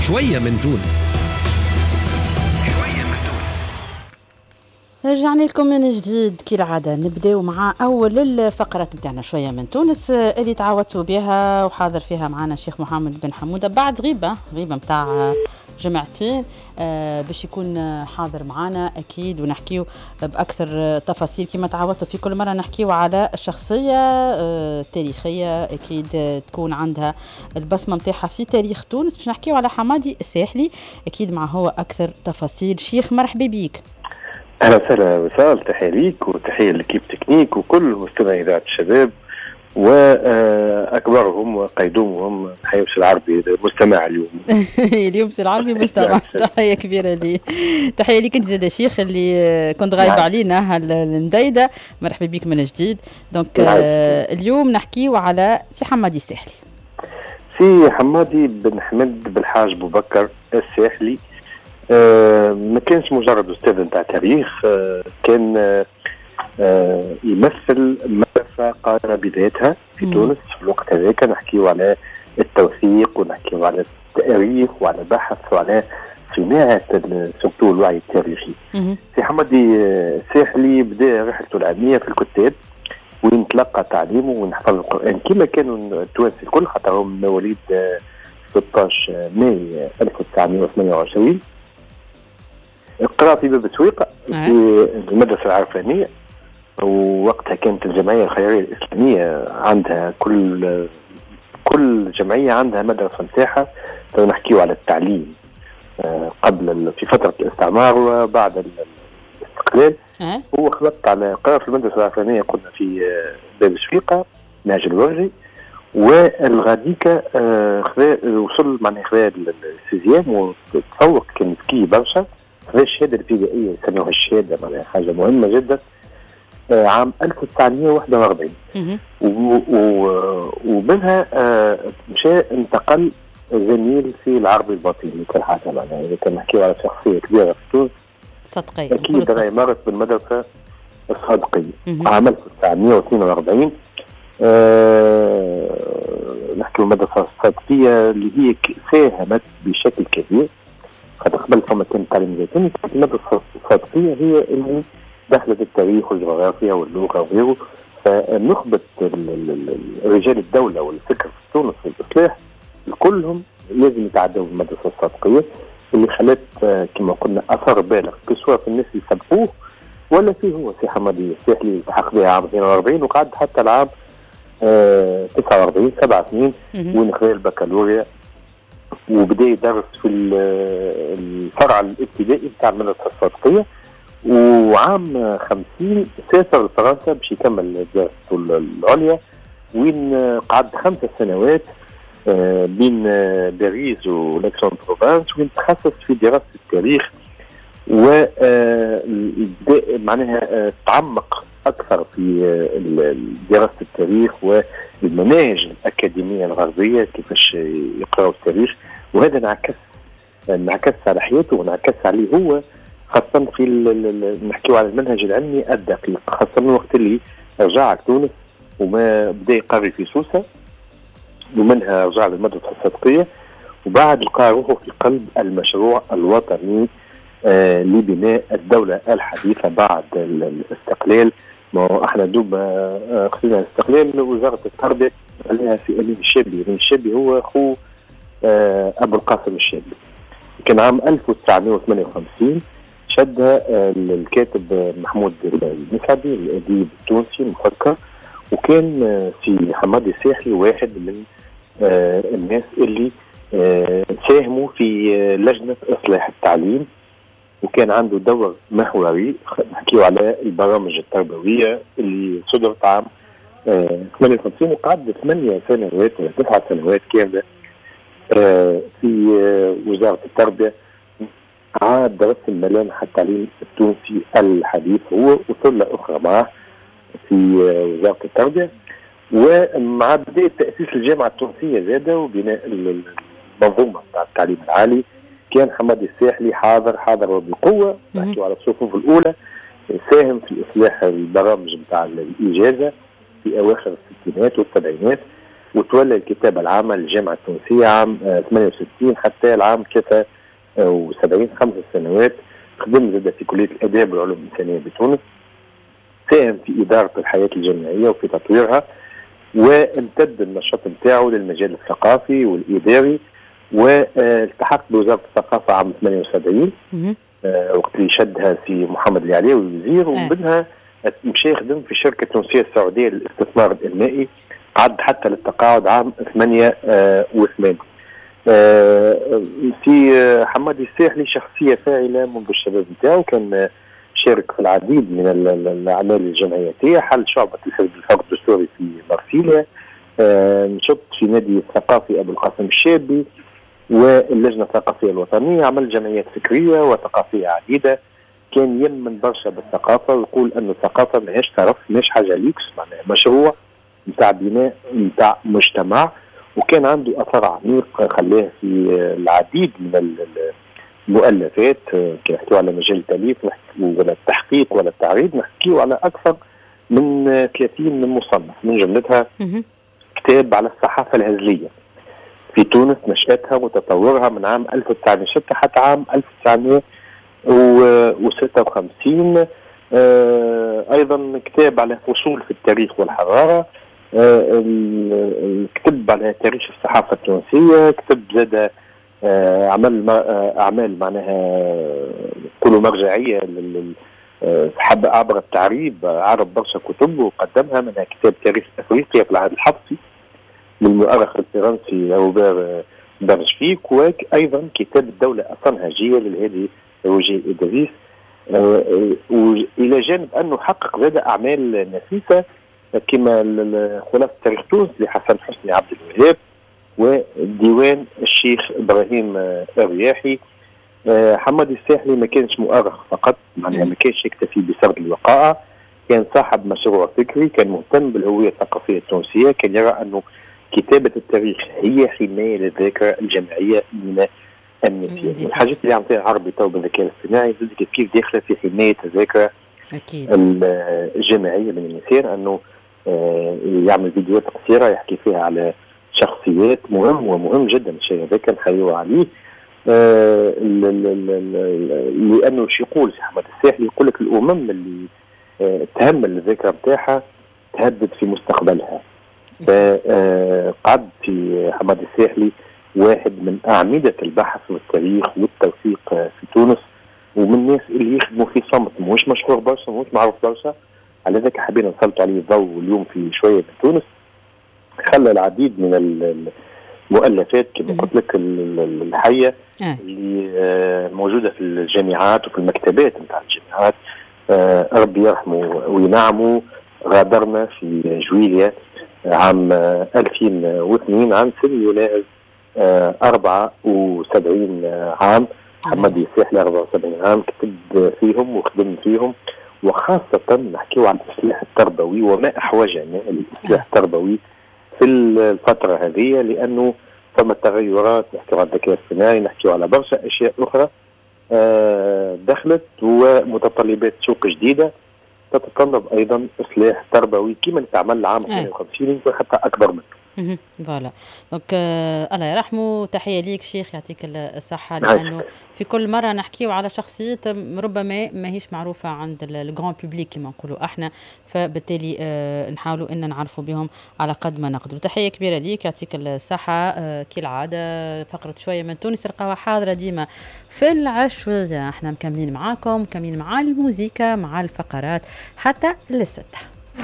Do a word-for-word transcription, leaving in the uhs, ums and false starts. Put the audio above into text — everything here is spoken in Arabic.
شوية من تونس. رجعنا لكم من جديد كالعادة، نبداو مع أول الفقرة نتاعنا شوية من تونس اللي تعودتوا بها وحاضر فيها معنا الشيخ محمد بن حمودة بعد غيبة غيبة متاع جمعتين باش يكون حاضر معنا أكيد، ونحكيو بأكثر تفاصيل كما تعودتوا في كل مرة نحكيو على الشخصية تاريخية أكيد تكون عندها البصمة متاعها في تاريخ تونس. باش نحكيو على حمادي الساحلي أكيد مع هو أكثر تفاصيل. شيخ مرحبا بيك. اهلا وسهلا وسهلا، تحيه ليك وتحيه لكيب تكنيك وكل مستمعي اذاعه الشباب واكبرهم وقيدومهم. تحيه وش العربي مستمع اليوم. اليوم وش العربي مستمع. تحيه كبيره لي، تحيه ليك انت زاد شيخ اللي كنت غايب علينا هالنديده. مرحبا بك من جديد. دونك اليوم نحكيو على سي حمادي الساحلي. سي حمادي بن حمد بالحاج ابو بكر الساحلي آه ما كانش مجرد استاذ نتاع تاريخ، آه كان آه آه يمثل مدرسه قائمه بذاتها في تونس في الوقت هذاك. نحكيو على التوثيق ونحكيو على التاريخ وعلى بحث وعلى صناعه سورتو الوعي التاريخي. سي حمادي الساحلي بدا رحلته العلميه في الكتاب وين تلقى تعليمه ونحفظ القران كما كانوا التوانسه الكل، خاطر هم مواليد ستة عشر ماي ألف وتسعمائة وثمانية وعشرين. قرأ في باب سويقة في المدرسة العرفانية، ووقتها كانت الجمعية الخيرية الإسلامية عندها كل كل جمعية عندها مدرسة نتاعها. نحكيو على التعليم قبل في فترة الاستعمار وبعد الاستقلال. هو خلط على قرأ في المدرسة العرفانية قلنا في باب سويقة ناجي الورجي، والغاديكا وصل معناها خذا السيزيام وتفوق كان ذكي برشا. هذه الشهادة الابتدائية يسموها الشهادة معناها حاجة مهمة جدا آه عام ألف وتسعمائة وواحد وأربعين. ومنها آه مشى انتقل زميل في العربي الباطني كالحاجة معناها إذا كان نحكيو على شخصية كبيرة في تونس صدقية أكيد راهي مرت بالمدرسة الصادقية عام ألف وتسعمائة واثنين وأربعين. آه نحكيو المدرسة الصادقية اللي هي ساهمت بشكل كبير. خاطر قبل فما كان التعليم الزيتوني، المدرسة الصادقية هي اللي دخلت التاريخ والجغرافيا واللغة وغيره. فنخبة رجال الدولة والفكر في تونس والإصلاح كلهم لازم يتعدوا بالمدرسة الصادقية اللي خلت كما قلنا أثر بالغ سواء في الناس اللي سبقوه ولا فيه هو سي حمادي الساحلي اللي التحق بها عام اثنين وأربعين وقعد حتى العام آه تسعة وأربعين سبع سنين وين خذ البكالوريا وبدأ يدرس في الفرع الابتدائي بتاع المدرسة الصادقية. وعام خمسين سافر لفرنسا باش يكمل دراسته العليا وين قعد خمسة سنوات بين باريس ولكسون بروفانس وين تخصص في دراسة التاريخ و معناها تعمق أكثر في دراسة التاريخ والمناهج الأكاديمية الغربية كيفاش يقرأوا التاريخ. وهذا انعكس انعكس على حياته وانعكس عليه هو خاصة في نحكيو على المنهج العلمي الدقيق، خاصة من الوقت اللي رجع لتونس وما بدا يقري في سوسة ومنها رجع للمدرسة الصادقية وبعد لقى روحه في قلب المشروع الوطني آه لبناء الدولة الحديثة بعد الاستقلال. ما احنا دوب آه خلينا الاستقلال وزارة التربية عليها في أمين الشابي. أمين الشابي هو أخوه آه أبو القاسم الشابي. كان عام ألف وتسعمائة وثمانية وخمسين شدها آه الكاتب محمود المسعدي الأديب التونسي المفكر، وكان آه في حمادي الساحلي واحد من آه الناس اللي آه ساهموا في آه لجنة إصلاح التعليم، وكان عنده دور محوري نحكيو على البرامج التربوية اللي صدرت عام آه ثمانية وخمسين وقعد ثمانية سنوات ولا تسع سنوات كاملة آه في آه وزارة التربية. عاد درس الملامح التعليم التونسي الحديث هو وثلة أخرى معه في آه وزارة التربية، ومع بداية تأسيس الجامعة التونسية زادة وبناء المنظومة بتاع التعليم العالي كان حمادي الساحلي حاضر حاضر وبقوة نحكي على الصفوف الأولى. ساهم في إصلاح البرامج بتاع الإجازة في أواخر الستينات والسبعينات وتولى الكتابة العامة للجامعة التونسية عام ثمانية وستين حتى العام ثلاثة وسبعين، خمس سنوات. خدم زاد في كلية الآداب والعلوم الإنسانية بتونس، ساهم في إدارة الحياة الجامعية وفي تطويرها، وامتد النشاط نتاعو للمجال الثقافي والإداري، والتحق بوزارة الثقافة عام ثمانية وسبعين وقت اللي شدها في محمد العليوي وزير، ومنها مشى يخدم في شركة التونسية السعودية للاستثمار الإنمائي، عد حتى للتقاعد عام ثمانية وثمانين. في حمادي الساحلي شخصية فاعلة منذ الشباب نتاعو، كان شارك في العديد من الأعمال الجمعياتية، حل شعبة الحزب الحر الدستوري في مرسيليا، نشط في نادي الثقافي أبو القاسم الشابي واللجنة الثقافية الوطنية، عمل جمعيات فكرية وثقافية عديدة. كان يمن برشا بالثقافة ويقول أن الثقافة ماهيش طرف، ماهيش حاجة ليكس، معناها مشروع نتاع بناء نتاع مجتمع، وكان عنده أثر عميق خلاه في العديد من المؤلفات. كنحكيو على مجال التأليف ولا التحقيق ولا التعريض، نحكيو على أكثر من ثلاثين من مصنف، من جملتها كتاب على الصحافة الهزلية في تونس، نشأتها وتطورها من عام ألف وتسعمائة وستة حتى عام ألف وتسعمائة وستة وخمسين. أيضا كتاب على فصول في التاريخ والحضارة، كتب على تاريخ الصحافة التونسية، كتب زاد عمل أعمال معناها كله مرجعية حب عبر التعريب، عرض برشا كتب وقدمها، منها كتاب تاريخ أفريقيا في العهد الحفصي للمؤرخ الفرنسي روبير برجفيك، وأيضا كتاب الدولة الصنهاجية للهادي روجيه إدريس، إلى جانب أنه حقق زاد أعمال نفيسة كما خلاصة تاريخ تونس لحسن حسني عبد الوهاب، وديوان الشيخ إبراهيم الرياحي. حمادي الساحلي ما كانش مؤرخ فقط، معناها ما كانش يكتفي بسرد الوقائع، كان صاحب مشروع فكري، كان مهتم بالهوية الثقافية التونسية، كان يرى أنه كتابة التاريخ هي حماية للذاكرة الجماعية من النسيان. الحاجات اللي عم فيها عربي تو بالذكاء الاصطناعي كيف داخلة في حماية الذاكرة الجماعية من النسيان، أنه يعمل فيديوهات قصيرة يحكي فيها على شخصيات مهم ومهم جدا، الشيء هذا كان حيوه عليه. آه لأنه شو يقول سي حماد الساحلي، يقول لك الأمم اللي آه تهمل الذاكرة بتاعها تهدد في مستقبلها. فقعد في حماد الساحلي واحد من أعمدة البحث والتاريخ والتوثيق في تونس، ومن الناس اللي يخدموا في صمت، مش مشهور برشا، مش معروف برشا، على ذلك حبينا نسلط عليه الضوء اليوم في شوية من تونس. خلى العديد من المؤلفات كما قلت لك الحية اللي موجودة في الجامعات وفي المكتبات نتاع الجامعات. ربي يرحمه وينعمه، غادرنا في جويليا عام ألفين واثنين عن سن يناهز أربعة وسبعين عام. حمادي الساحلي أربعة وسبعين عام كتب فيهم وخدم فيهم، وخاصة نحكيو عن الإصلاح التربوي وما أحوجنا الإصلاح التربوي في الفترة هذه، لأنه ثم تغيرات، نحكيو عن الذكاء الاصطناعي، نحكيو على برشا أشياء أخرى دخلت، ومتطلبات سوق جديدة تتطلب أيضا إصلاح تربوي كما تعمل عام اثنين وخمسين يمكن حتى أكبر منه. فوالا دونك آه الله يرحمه، تحيه ليك شيخ، يعطيك الصحه، لانه في كل مره نحكيو على شخصيات ربما ماهيش معروفه عند الجران بوبليك كما نقولوا احنا، فبالتالي آه نحاولوا ان نعرفوا بهم على قد ما نقدر. تحيه كبيره ليك، يعطيك الصحه. آه كالعاده فقره شويه من تونس القاها حاضره ديما في العشوائيه، احنا مكملين معاكم، مكملين مع الموسيقى مع الفقرات حتى للستة.